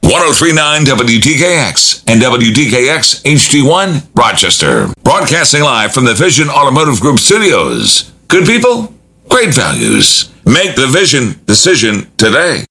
1039 WTKX and WTKX HD1 Rochester. Broadcasting live from the Vision Automotive Group studios. Good people, great values. Make the Vision decision today.